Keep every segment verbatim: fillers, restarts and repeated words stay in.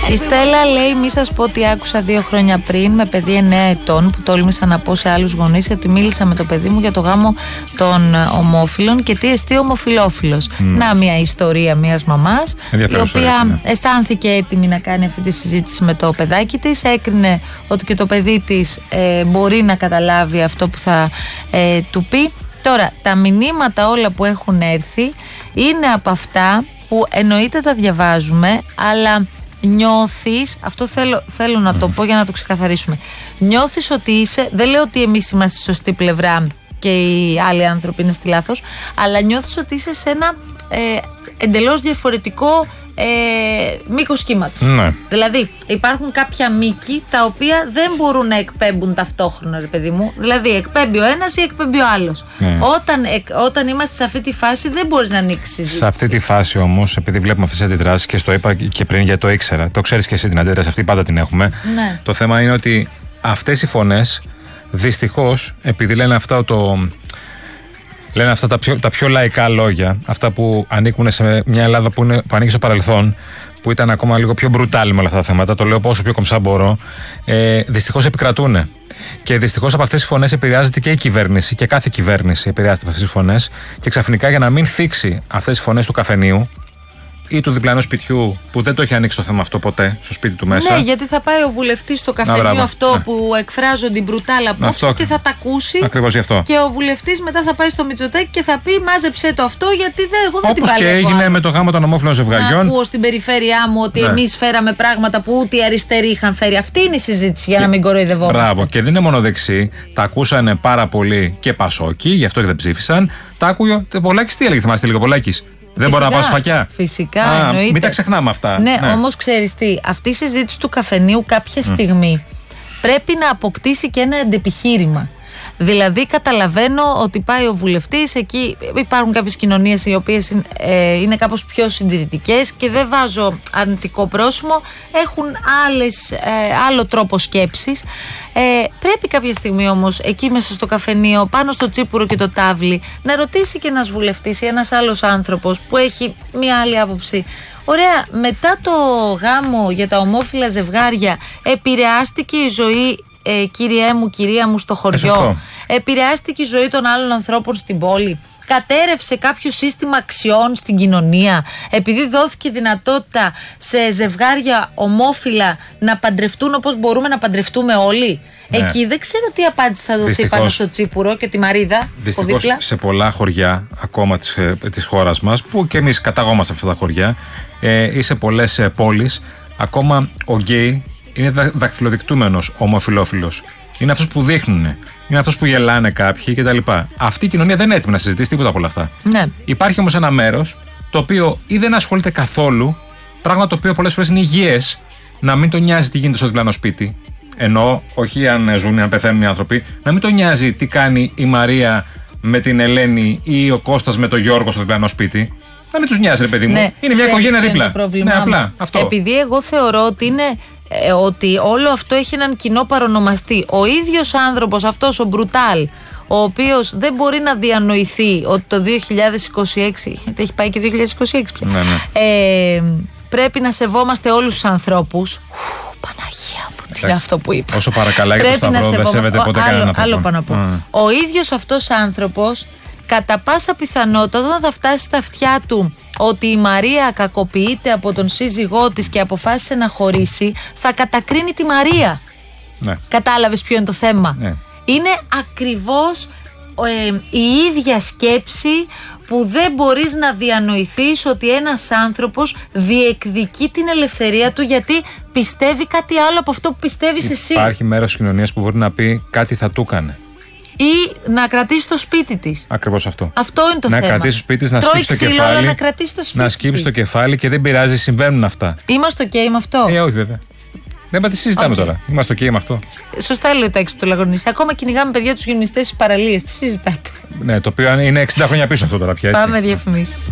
Η Στέλλα λέει: μη σας πω ότι άκουσα δύο χρόνια πριν με παιδί εννέα ετών που τόλμησα να πω σε άλλους γονείς ότι μίλησα με το παιδί μου για το γάμο των ομόφυλων και τι εστί ομοφυλόφιλος. Mm. Να, μια ιστορία μιας μαμάς η οποία ναι. αισθάνθηκε έτοιμη να κάνει αυτή τη συζήτηση με το παιδάκι της. Έκρινε ότι και το παιδί της ε, μπορεί να καταλάβει αυτό που θα ε, του πει. Τώρα, τα μηνύματα όλα που έχουν έρθει είναι από αυτά που εννοείται τα διαβάζουμε, αλλά νιώθεις, αυτό θέλω, θέλω να το πω για να το ξεκαθαρίσουμε, νιώθεις ότι είσαι, δεν λέω ότι εμείς είμαστε στη σωστή πλευρά και οι άλλοι άνθρωποι είναι στη λάθος, αλλά νιώθεις ότι είσαι σε ένα ε, εντελώς διαφορετικό Ε, μήκος κύματος. Ναι. Δηλαδή υπάρχουν κάποια μήκη τα οποία δεν μπορούν να εκπέμπουν ταυτόχρονα, ρε παιδί μου. Δηλαδή εκπέμπει ο ένας ή εκπέμπει ο άλλος. Ναι. Όταν, εκ, όταν είμαστε σε αυτή τη φάση δεν μπορείς να ανοίξεις συζήτηση. Σε αυτή τη φάση όμως, επειδή βλέπουμε αυτές τις αντιδράσεις και στο είπα και πριν γιατί το ήξερα, το ξέρεις και εσύ την αντίδραση αυτή, πάντα την έχουμε. Ναι. Το θέμα είναι ότι αυτές οι φωνές δυστυχώς, επειδή λένε αυτά το. Λένε αυτά τα πιο, τα πιο λαϊκά λόγια, αυτά που ανήκουν σε μια Ελλάδα που, είναι, που ανήκει στο παρελθόν, που ήταν ακόμα λίγο πιο μπρουτάλη με όλα αυτά τα θέματα. Το λέω όσο πιο κομψά μπορώ. Ε, δυστυχώς επικρατούν. Και δυστυχώς από αυτές τις φωνές επηρεάζεται και η κυβέρνηση και κάθε κυβέρνηση επηρεάζεται από αυτές τις φωνές. Και ξαφνικά για να μην θίξει αυτές τις φωνές του καφενείου ή του διπλανού σπιτιού που δεν το έχει ανοίξει το θέμα αυτό ποτέ στο σπίτι του μέσα. Ναι, γιατί θα πάει ο βουλευτής στο καφενείο αυτό ναι. που εκφράζονται μπρουτάλα απόψεις και θα τα ακούσει. Ακριβώς γι' αυτό. Και ο βουλευτής μετά θα πάει στο Μητσοτάκη και θα πει: μάζεψε το αυτό, γιατί δεν, εγώ δεν όπως την παλεύω. Όπως και έγινε άλλο. Με το γάμο των ομόφυλων ζευγαριών. Να ακούω στην περιφέρειά μου ότι ναι. εμείς φέραμε πράγματα που ούτε οι αριστεροί είχαν φέρει. Αυτή είναι η συζήτηση, για να μην κοροϊδευόμαστε. Μπράβο. Και δεν είναι μόνο δεξί. Τα ακούσανε πάρα πολύ και Πασόκοι, γι' αυτό και δεν ψήφισαν. Τα άκουγε ο Πολάκης. Τι έλεγε, θυμάστε λίγο Πολάκης? Δεν μπορώ να πάω σφακιά. Φυσικά, Α, εννοείται. Μην τα ξεχνάμε αυτά. Ναι, ναι. Όμως ξέρεις τι, αυτή η συζήτηση του καφενείου κάποια mm. στιγμή πρέπει να αποκτήσει και ένα αντεπιχείρημα. Δηλαδή, καταλαβαίνω ότι πάει ο βουλευτής, εκεί υπάρχουν κάποιες κοινωνίες οι οποίες ε, είναι κάπως πιο συντηρητικές και δεν βάζω αρνητικό πρόσημο, έχουν άλλες, ε, άλλο τρόπο σκέψης. Ε, πρέπει κάποια στιγμή όμως εκεί μέσα στο καφενείο, πάνω στο τσίπουρο και το τάβλι, να ρωτήσει και ένας βουλευτής ή ένας άλλος άνθρωπος που έχει μια άλλη άποψη. Ωραία, μετά το γάμο για τα ομόφυλα ζευγάρια επηρεάστηκε η ζωή, ε, κυριέ μου, κυρία μου, στο χωριό. Ε, επηρεάστηκε η ζωή των άλλων ανθρώπων στην πόλη. Κατέρευσε κάποιο σύστημα αξιών στην κοινωνία επειδή δόθηκε δυνατότητα σε ζευγάρια ομόφυλα να παντρευτούν όπως μπορούμε να παντρευτούμε όλοι. Ναι. Εκεί δεν ξέρω τι απάντηση θα δοθεί δυστυχώς, πάνω στο τσίπουρο και τη Μαρίδα. Δυστυχώς σε πολλά χωριά ακόμα της, της χώρας μας, που και εμείς καταγόμαστε αυτά τα χωριά, ε, ή σε πολλές ε, πόλεις, ακόμα ο γκέι είναι δα, δακτυλοδεικτούμενος ομοφυλόφιλος. Είναι αυτός που δείχνουν, είναι αυτός που γελάνε κάποιοι κτλ. Αυτή η κοινωνία δεν είναι έτοιμη να συζητήσει τίποτα από όλα αυτά. Ναι. Υπάρχει όμως ένα μέρος το οποίο ή δεν ασχολείται καθόλου, πράγμα το οποίο πολλές φορές είναι υγιές, να μην τον νοιάζει τι γίνεται στο διπλανό σπίτι. Ενώ, όχι αν ζουν ή αν πεθαίνουν οι άνθρωποι, να μην τον νοιάζει τι κάνει η Μαρία με την Ελένη ή ο Κώστας με τον Γιώργο στο διπλανό σπίτι. Να μην τους νοιάζει, ρε παιδί μου. Ναι, είναι μια οικογένεια δίπλα. Ναι, απλά αυτό. Επειδή εγώ θεωρώ ότι είναι. Ε, ότι όλο αυτό έχει έναν κοινό παρονομαστή. Ο ίδιος άνθρωπος αυτός, ο Μπρουτάλ, ο οποίος δεν μπορεί να διανοηθεί ότι το δύο χιλιάδες είκοσι έξι, γιατί έχει πάει και δύο χιλιάδες είκοσι έξι πια, ναι, ναι. Ε, πρέπει να σεβόμαστε όλους τους ανθρώπους. Παναγία μου, τι είναι αυτό που είπα. Όσο παρακαλάει για το Σταυρό, δεν σέβεται ποτέ κανέναν άνθρωπο. Άλλο πάνω από. Mm. Ο ίδιος αυτός άνθρωπος, κατά πάσα πιθανότητα, όταν θα φτάσει στα αυτιά του ότι η Μαρία κακοποιείται από τον σύζυγό της και αποφάσισε να χωρίσει, θα κατακρίνει τη Μαρία. Ναι. Κατάλαβες ποιο είναι το θέμα? Ναι. Είναι ακριβώς ε, η ίδια σκέψη που δεν μπορείς να διανοηθείς ότι ένας άνθρωπος διεκδικεί την ελευθερία του γιατί πιστεύει κάτι άλλο από αυτό που πιστεύεις εσύ. Υπάρχει μέρος της κοινωνίας που μπορεί να πει κάτι θα του έκανε. Ή να κρατήσει το σπίτι της. Ακριβώς αυτό. Αυτό είναι το να θέμα. Να κρατήσει το σπίτι της, να σκύψει το κεφάλι. Αλλά να κρατήσει το σπίτι. Να σκύψει το κεφάλι και δεν πειράζει, συμβαίνουν αυτά. Είμαστε οκ okay με αυτό? Ε, όχι βέβαια. Δεν πάτε συζητάμε okay. τώρα. Είμαστε οκ okay με αυτό. Σωστά λέει ο Τάκης του Λαγωνίση. Ακόμα κυνηγάμε παιδιά τους γυμνιστές στις παραλίες. Τι συζητάτε? Ναι, το οποίο είναι εξήντα χρόνια πίσω αυτό τώρα πια. Έτσι. Πάμε διαφημίσεις.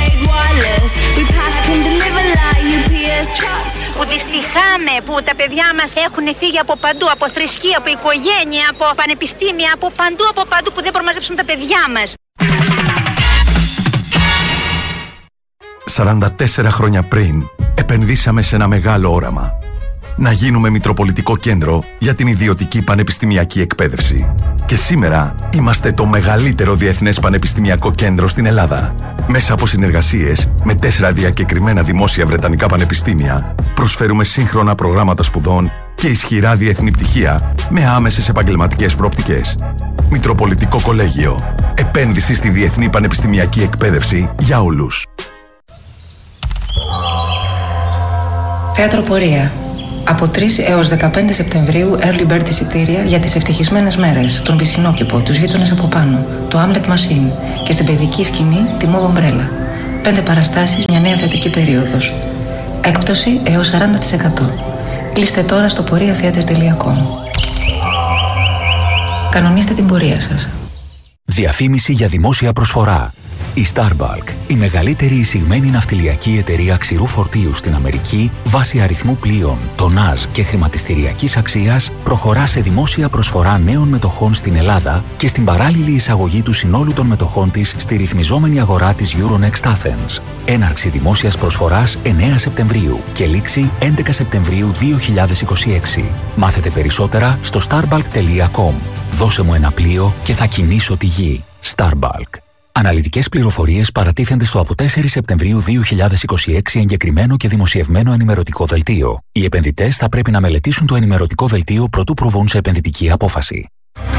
Που δυστυχάμε που τα παιδιά μας έχουν φύγει από παντού, από θρησκεία, από οικογένεια, από πανεπιστήμια, από παντού, από παντού που δεν μπορούν να μαζέψουν τα παιδιά μας. σαράντα τέσσερα χρόνια πριν επενδύσαμε σε ένα μεγάλο όραμα. Να γίνουμε μητροπολιτικό κέντρο για την ιδιωτική πανεπιστημιακή εκπαίδευση. Και σήμερα είμαστε το μεγαλύτερο διεθνές πανεπιστημιακό κέντρο στην Ελλάδα. Μέσα από συνεργασίες με τέσσερα διακεκριμένα δημόσια βρετανικά πανεπιστήμια, προσφέρουμε σύγχρονα προγράμματα σπουδών και ισχυρά διεθνή πτυχία με άμεσες επαγγελματικές προοπτικές. Μητροπολιτικό Κολέγιο. Επένδυση στη διεθνή πανεπιστημιακή εκπαίδευση για όλους. Θέατρο Πορεία. Από τρεις έως δεκαπέντε Σεπτεμβρίου early bird εισιτήρια για τις ευτυχισμένες μέρες, τον Πισινόκηπο, τους γείτονες από πάνω, το Hamlet Machine και στην παιδική σκηνή τη Move Umbrella. Πέντε παραστάσεις, μια νέα θεατρική περίοδος. Έκπτωση έως σαράντα τοις εκατό. Κλείστε τώρα στο πορεία θέατρ τελεία κομ. Κανονίστε την πορεία σας. Διαφήμιση για δημόσια προσφορά. Η Starbulk, η μεγαλύτερη εισηγμένη ναυτιλιακή εταιρεία ξηρού φορτίου στην Αμερική, βάσει αριθμού πλοίων, τονάζ και χρηματιστηριακής αξίας, προχωρά σε δημόσια προσφορά νέων μετοχών στην Ελλάδα και στην παράλληλη εισαγωγή του συνόλου των μετοχών της στη ρυθμιζόμενη αγορά της Euronext Athens. Έναρξη δημόσιας προσφοράς εννέα Σεπτεμβρίου και λήξη έντεκα Σεπτεμβρίου δύο χιλιάδες είκοσι έξι. Μάθετε περισσότερα στο starbulk τελεία κομ. Δώσε μου ένα πλοίο και θα κινήσω τη γη. Starbulk. Αναλυτικές πληροφορίες παρατίθενται στο από τέσσερις Σεπτεμβρίου δύο χιλιάδες είκοσι έξι εγκεκριμένο και δημοσιευμένο ενημερωτικό δελτίο. Οι επενδυτές θα πρέπει να μελετήσουν το ενημερωτικό δελτίο προτού προβούν σε επενδυτική απόφαση.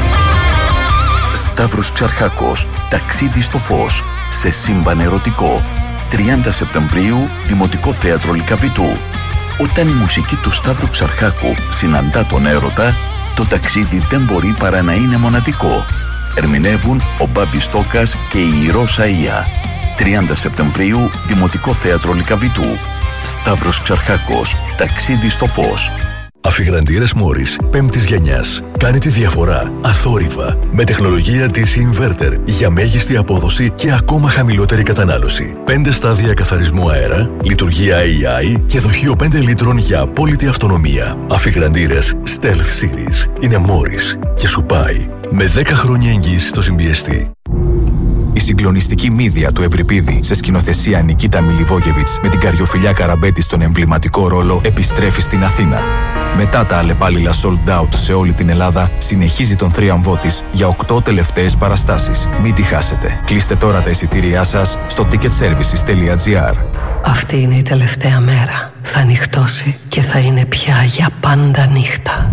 Σταύρος Ξαρχάκος, ταξίδι στο φως, σε σύμπαν ερωτικό. τριάντα Σεπτεμβρίου, Δημοτικό Θέατρο Λυκαβητού. Όταν η μουσική του Σταύρου Ξαρχάκου συναντά τον έρωτα, το ταξίδι δεν μπορεί παρά να είναι μοναδικό. Ερμηνεύουν ο Μπάμπης Στόκας και η Ρώσα Ία. τριάντα Σεπτεμβρίου, Δημοτικό Θέατρο Λυκαβητού. Σταύρος Ξαρχάκος, ταξίδι στο φως. Αφιγραντήρες Μόρις, πέμπτης γενιάς. Κάνει τη διαφορά, αθόρυβα, με τεχνολογία ντι σι Inverter για μέγιστη απόδοση και ακόμα χαμηλότερη κατανάλωση. πέντε στάδια καθαρισμού αέρα, λειτουργία έι άι και δοχείο πέντε λίτρων για απόλυτη αυτονομία. Αφιγραντήρες Stealth Series. Είναι Μόρις και σου πάει. Με δέκα χρόνια εγγύηση στο συμπιεστή. Η συγκλονιστική μύδια του Ευρυπίδη σε σκηνοθεσία Νικίτα Μιλιβόγεβιτς με την Καριοφιλιά Καραμπέτη στον εμβληματικό ρόλο επιστρέφει στην Αθήνα. Μετά τα αλλεπάλληλα sold out σε όλη την Ελλάδα, συνεχίζει τον θρίαμβό της για οκτώ τελευταίες παραστάσεις. Μην τη χάσετε. Κλείστε τώρα τα εισιτήριά σας στο ticket services τελεία τζι άρ. Αυτή είναι η τελευταία μέρα. Θα νυχτώσει και θα είναι πια για πάντα νύχτα.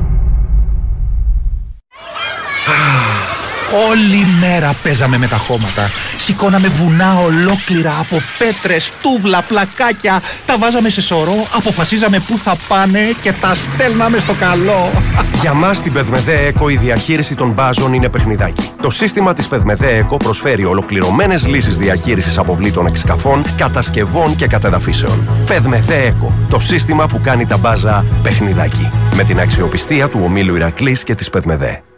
Όλη μέρα παίζαμε με τα χώματα. Σηκώναμε βουνά ολόκληρα από πέτρες, τούβλα, πλακάκια. Τα βάζαμε σε σωρό, αποφασίζαμε πού θα πάνε και τα στέλναμε στο καλό. Για μας στην Πεδμεδέ Εκο η διαχείριση των μπάζων είναι παιχνιδάκι. Το σύστημα της Πεδμεδέ Εκο προσφέρει ολοκληρωμένες λύσεις διαχείρισης αποβλήτων εξκαφών, κατασκευών και κατεδαφίσεων. Πεδμεδέ Εκο, το σύστημα που κάνει τα μπάζα παιχνιδάκι. Με την αξιοπιστία του ομίλου Ηρακλής και της Πεδμεδέ.